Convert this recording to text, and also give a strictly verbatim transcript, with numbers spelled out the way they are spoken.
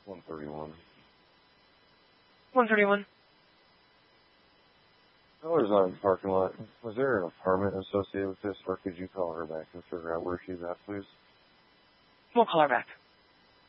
one thirty-one. one thirty-one. I was out in the parking lot. Was there an apartment associated with this, or could you call her back and figure out where she's at, please? We'll call her back.